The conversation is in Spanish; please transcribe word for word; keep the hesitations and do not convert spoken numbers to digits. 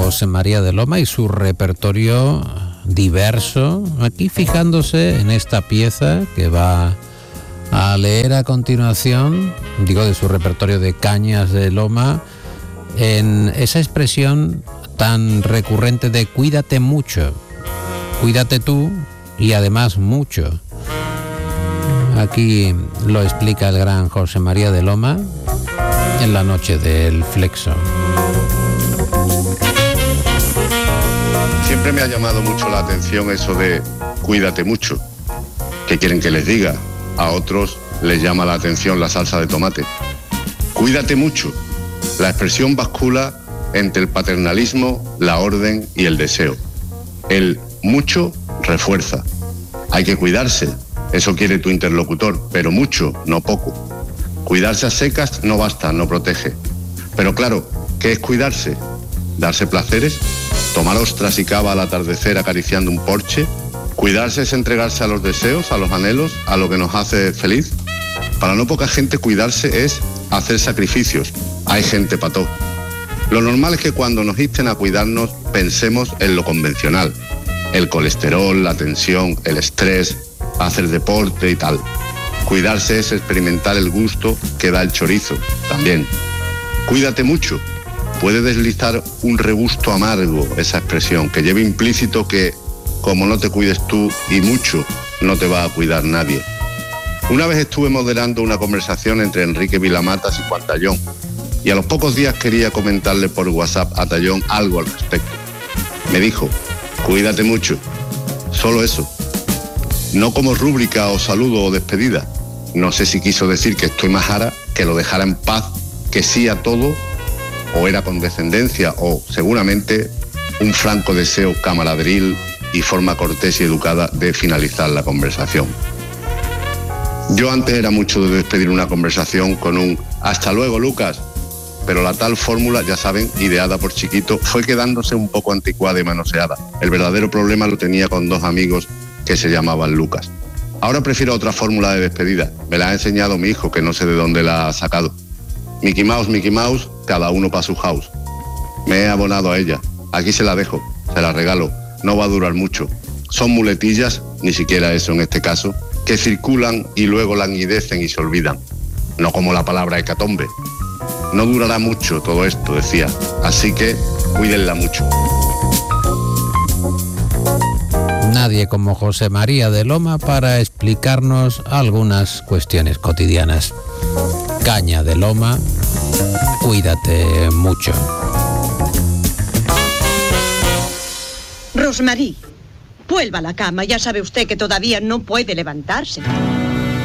José María de Loma y su repertorio diverso, aquí fijándose en esta pieza que va a leer a continuación, digo de su repertorio de Cañas de Loma, en esa expresión tan recurrente de cuídate mucho, cuídate tú y además mucho. Aquí lo explica el gran José María de Loma en La noche del Flexo. Siempre me ha llamado mucho la atención eso de cuídate mucho. ¿Qué quieren que les diga? A otros les llama la atención la salsa de tomate. Cuídate mucho. La expresión bascula entre el paternalismo, la orden y el deseo. El mucho refuerza. Hay que cuidarse, eso quiere tu interlocutor, pero mucho, no poco. Cuidarse a secas no basta, no protege. Pero claro, ¿qué es cuidarse? ¿Darse placeres? ¿Tomar ostras y cava al atardecer acariciando un porche? ¿Cuidarse es entregarse a los deseos, a los anhelos, a lo que nos hace feliz? Para no poca gente cuidarse es hacer sacrificios. Hay gente para todo. Lo normal es que cuando nos insten a cuidarnos pensemos en lo convencional. El colesterol, la tensión, el estrés, hacer deporte y tal. Cuidarse es experimentar el gusto que da el chorizo, también. Cuídate mucho. Puede deslizar un regusto amargo esa expresión, que lleva implícito que, como no te cuides tú y mucho, no te va a cuidar nadie. Una vez estuve moderando una conversación entre Enrique Vilamatas y Juan Tallón, y a los pocos días quería comentarle por WhatsApp a Tallón algo al respecto. Me dijo, cuídate mucho, solo eso. No como rúbrica o saludo o despedida. No sé si quiso decir que estoy majara, que lo dejara en paz, que sí a todo, o era condescendencia, o seguramente un franco deseo camaradril y forma cortés y educada de finalizar la conversación. Yo antes era mucho de despedir una conversación con un «hasta luego, Lucas», pero la tal fórmula, ya saben, ideada por Chiquito, fue quedándose un poco anticuada y manoseada. El verdadero problema lo tenía con dos amigos que se llamaban Lucas. Ahora prefiero otra fórmula de despedida. Me la ha enseñado mi hijo, que no sé de dónde la ha sacado. Mickey Mouse, Mickey Mouse, cada uno para su house. Me he abonado a ella. Aquí se la dejo, se la regalo. No va a durar mucho. Son muletillas, ni siquiera eso en este caso, que circulan y luego languidecen y se olvidan. No como la palabra hecatombe. No durará mucho todo esto, decía. Así que cuídenla mucho. Nadie como José María de Loma para explicarnos algunas cuestiones cotidianas. Caña de Loma, cuídate mucho. Rosmarie, vuelva a la cama, ya sabe usted que todavía no puede levantarse.